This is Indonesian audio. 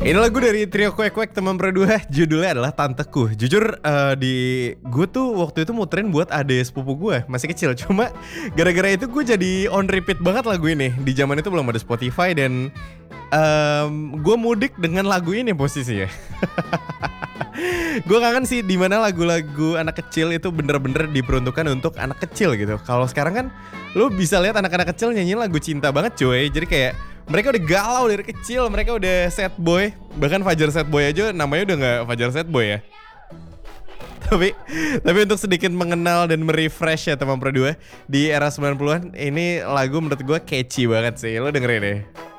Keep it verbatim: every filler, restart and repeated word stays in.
Ini lagu dari trio Kuek Kuek teman berdua, judulnya adalah Tanteku. Jujur uh, di gue tuh waktu itu muterin buat ade sepupu gue masih kecil. Cuma gara-gara itu gue jadi on repeat banget lagu ini. Di zaman itu belum ada Spotify dan um, gue mudik dengan lagu ini posisinya. Gue kangen sih dimana lagu-lagu anak kecil itu bener-bener diperuntukkan untuk anak kecil gitu. Kalau sekarang kan lu bisa lihat anak-anak kecil nyanyiin lagu cinta banget cuy. Jadi kayak mereka udah galau dari kecil, mereka udah sad boy. Bahkan Fajar Sad Boy aja namanya udah gak Fajar Sad Boy ya. Tapi tapi untuk sedikit mengenal dan merefresh ya teman berdua di era sembilan puluhan, ini lagu menurut gue catchy banget sih. Lo dengerin deh.